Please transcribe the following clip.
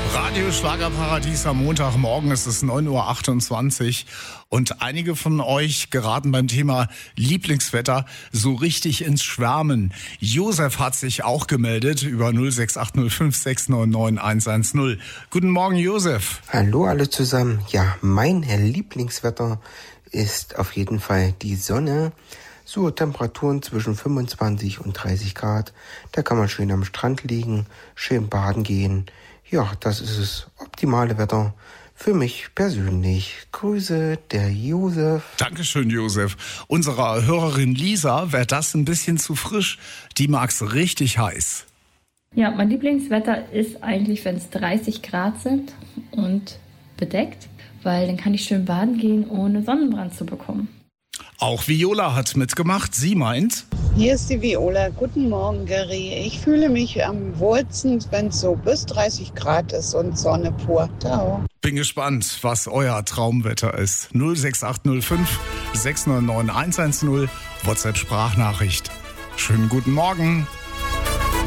Radio Schlagerparadies am Montagmorgen, es ist 9.28 Uhr und einige von euch geraten beim Thema Lieblingswetter so richtig ins Schwärmen. Josef hat sich auch gemeldet über 06805699110. Guten Morgen, Josef. Hallo alle zusammen. Ja, mein Lieblingswetter ist auf jeden Fall die Sonne. So Temperaturen zwischen 25 und 30 Grad. Da kann man schön am Strand liegen, schön baden gehen. Ja, das ist das optimale Wetter für mich persönlich. Grüße, der Josef. Dankeschön, Josef. Unserer Hörerin Lisa wäre das ein bisschen zu frisch. Die mag's richtig heiß. Ja, mein Lieblingswetter ist eigentlich, wenn es 30 Grad sind und bedeckt, weil dann kann ich schön baden gehen, ohne Sonnenbrand zu bekommen. Auch Viola hat mitgemacht. Sie meint: Hier ist die Viola. Guten Morgen, Gary. Ich fühle mich am wohlsten, wenn es so bis 30 Grad ist und Sonne pur. Ciao. Bin gespannt, was euer Traumwetter ist. 06805 699 110 WhatsApp-Sprachnachricht. Schönen guten Morgen.